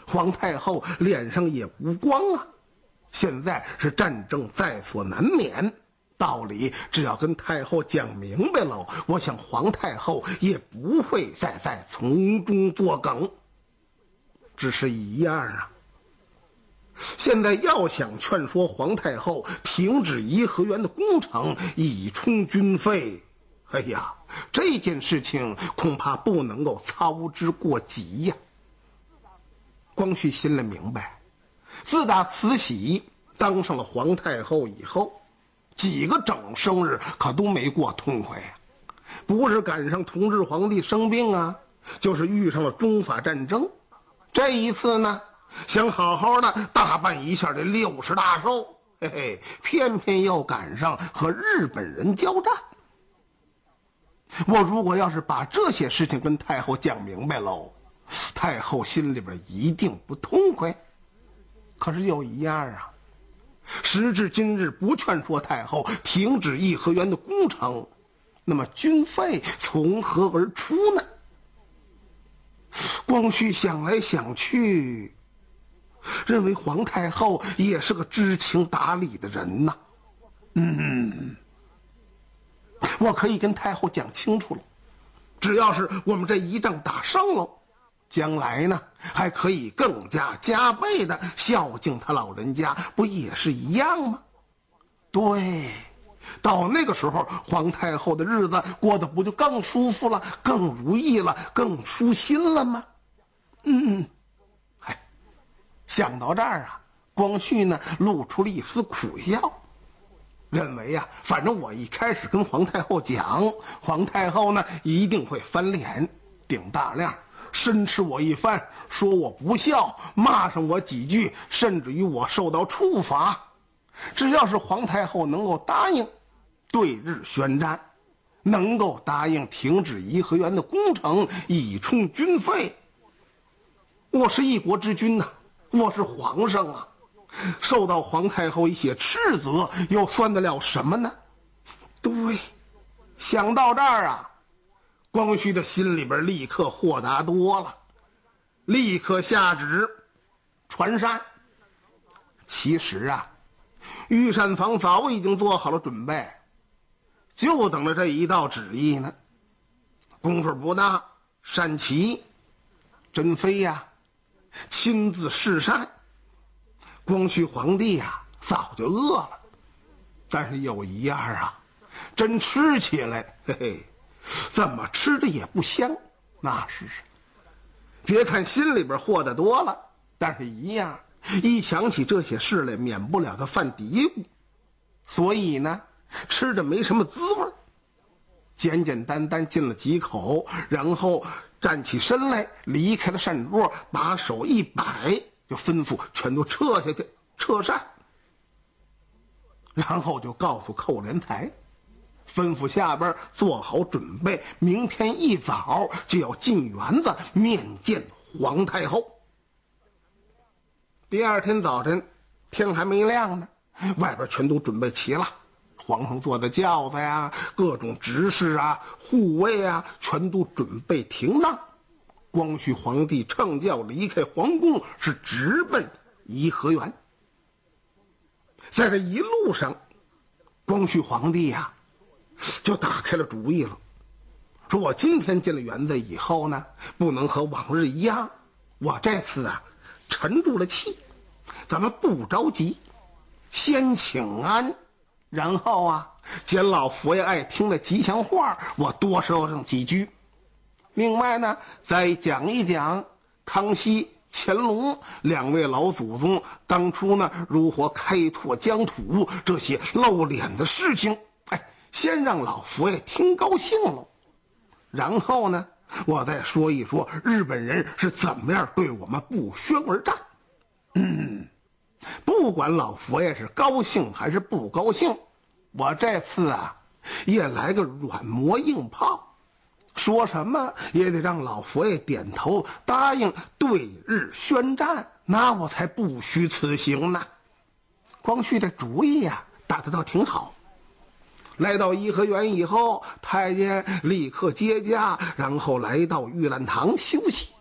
皇太后脸上也无光啊。现在是战争在所难免，道理只要跟太后讲明白了，我想皇太后也不会再从中作梗。只是一样啊，现在要想劝说皇太后停止颐和园的工程，以充军费，哎呀，这件事情恐怕不能够操之过急呀。光绪心里明白，自打慈禧当上了皇太后以后，几个整生日可都没过痛快呀。不是赶上同治皇帝生病啊，就是遇上了中法战争。这一次呢，想好好的大办一下这60大寿，嘿嘿，偏偏又赶上和日本人交战。我如果要是把这些事情跟太后讲明白喽，太后心里边一定不痛快。可是有一样啊，时至今日不劝说太后停止颐和园的工程，那么军费从何而出呢？光绪想来想去，认为皇太后也是个知情达理的人呐。我可以跟太后讲清楚了，只要是我们这一仗打胜了，将来呢还可以更加倍的孝敬他老人家，不也是一样吗？对，到那个时候皇太后的日子过得不就更舒服了，更如意了，更舒心了吗？想到这儿啊，光绪呢露出了一丝苦笑，认为呀，反正我一开始跟皇太后讲，皇太后呢一定会翻脸顶大亮，申斥我一番，说我不孝，骂上我几句，甚至于我受到处罚。只要是皇太后能够答应对日宣战，能够答应停止颐和园的工程，以充军费，我是一国之君呐，我是皇上啊，受到皇太后一些斥责，又算得了什么呢？对，想到这儿啊，光绪的心里边立刻豁达多了，立刻下旨传膳。其实啊，御膳房早已经做好了准备，就等着这一道旨意呢。功夫不大，膳齐，珍妃呀亲自试膳。光绪皇帝呀早就饿了，但是有一样啊，真吃起来，嘿嘿，怎么吃的也不香。那是，别看心里边豁得多了，但是一样，一想起这些事来，免不了的犯嘀咕，所以呢，吃的没什么滋味。简简单单进了几口，然后站起身来，离开了膳桌，把手一摆，就吩咐全都撤下去，撤膳。然后就告诉寇连才，吩咐下边做好准备，明天一早就要进园子面见皇太后。第二天早晨，天还没亮呢，外边全都准备齐了，皇上坐的轿子呀，各种执事啊、护卫啊，全都准备停当。光绪皇帝乘轿离开皇宫，是直奔颐和园。在这一路上，光绪皇帝呀就打开了主意了，说我今天进了园子以后呢，不能和往日一样，我这次啊沉住了气，咱们不着急，先请安，然后啊捡老佛爷爱听的吉祥话，我多说上几句。另外呢，再讲一讲康熙、乾隆两位老祖宗当初呢如何开拓疆土，这些露脸的事情，先让老佛爷听高兴了。然后呢，我再说一说日本人是怎么样对我们不宣而战。不管老佛爷是高兴还是不高兴，我这次啊也来个软磨硬泡，说什么也得让老佛爷点头答应对日宣战，那我才不虚此行呢。光绪这主意呀打得倒挺好。来到颐和园以后，太监立刻接驾，然后来到玉兰堂休息。